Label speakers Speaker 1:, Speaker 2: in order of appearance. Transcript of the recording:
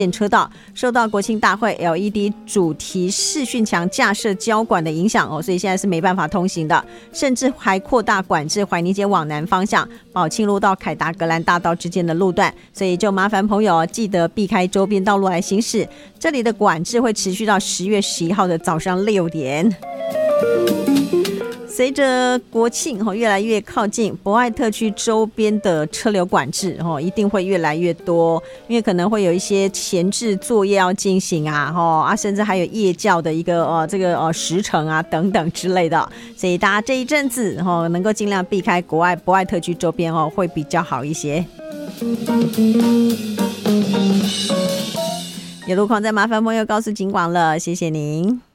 Speaker 1: 车道受到国庆大会 LED 主题视讯墙架设交管的影响所以现在是没办法通行的，甚至还扩大管制怀宁街往南方向宝庆路到凯达格兰大道之间的路段，所以就麻烦朋友记得避开周边道路来行驶。这里的管制会持续到10月11号的早上6点。随着国庆越来越靠近，博爱特区周边的车流管制一定会越来越多，因为可能会有一些前置作业要进行甚至还有夜教的一个这个时程啊等等之类的，所以大家这一阵子能够尽量避开博爱特区周边会比较好一些。有路况再麻烦朋友告诉警广了，谢谢您。